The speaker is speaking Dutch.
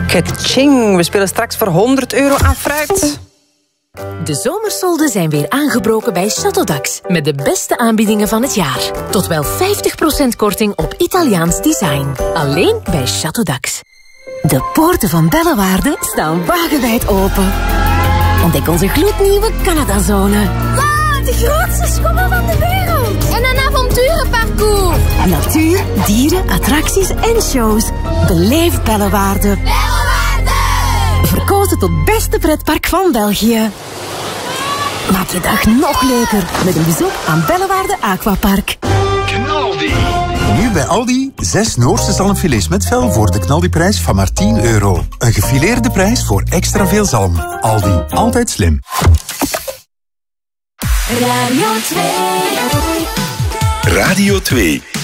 Kaching, we spelen straks voor €100 aan fruit. De zomersolden zijn weer aangebroken bij Château met de beste aanbiedingen van het jaar. Tot wel 50% korting op Italiaans design. Alleen bij Château. De poorten van Bellewaarde staan wagenwijd open. Ontdek onze gloednieuwe Canadazone. Wow, de grootste schommel van de wereld. En een avonturenparcours. Natuur, dieren, attracties en shows. Beleef Bellewaarde. Bellewaarde! Verkozen tot beste pretpark van België. Maak je dag nog leuker met een bezoek aan Bellewaarde Aquapark. Knaldi. Nu bij Aldi 6 Noorse zalmfilets met vel voor de knaldiprijs van maar €10. Een gefileerde prijs voor extra veel zalm. Aldi, altijd slim. Radio 2. Radio 2.